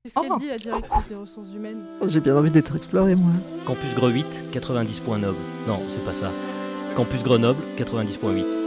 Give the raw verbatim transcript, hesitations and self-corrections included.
Qu'est-ce qu'elle Oh. dit, la directrice des ressources humaines? J'ai bien envie d'être explorée, moi. Campus Greux huit, quatre-vingt-dix point Noble. Non, c'est pas ça. Campus Grenoble, quatre-vingt-dix point huit.